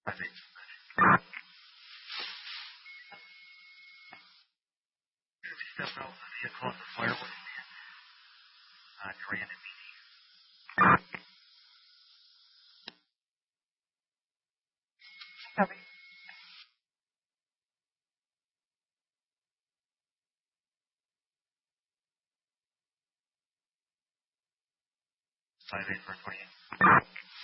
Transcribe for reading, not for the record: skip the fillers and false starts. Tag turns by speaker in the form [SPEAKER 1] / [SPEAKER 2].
[SPEAKER 1] 5 8. If you step out of the vehicle and the firewood in the Grand and Meany.
[SPEAKER 2] Copy.
[SPEAKER 1] 5 8 for 28.